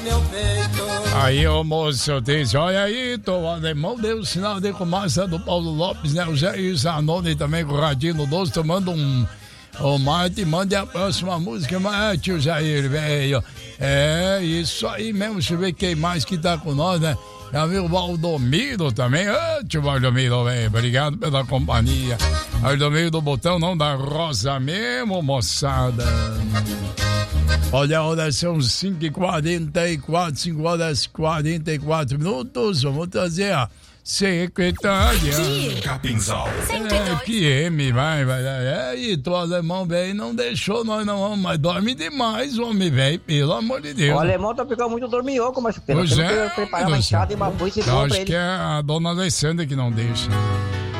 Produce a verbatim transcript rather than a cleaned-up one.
Aí, ô moço, eu disse, olha aí, tô, o alemão deu o sinal de fumaça do Paulo Lopes, né? O Zé Zanoni também com o Radinho no doce, tomando um... Ô, Marte, mande a próxima música, mas tio Jair, velho. É, isso aí mesmo, deixa eu ver quem mais que tá com nós, né? Já viu o Valdomiro também? Ô, tio Valdomiro, velho, obrigado pela companhia. Valdomiro do Botão, não da Rosa mesmo, moçada. Olha a hora, são cinco e quarenta e quatro, cinco horas e quarenta e quatro minutos. Vamos trazer a secretária. Capinzal. É, P M, vai, vai. É, e tu alemão, velho, não deixou nós não vamos, mas dorme demais, homem, velho, pelo amor de Deus. O alemão tá pegando muito dorminhoco, mas pelo Pois menos é, preparar uma enxada e uma foice e eu boa pra acho ele. que é a dona Alessandra que não deixa.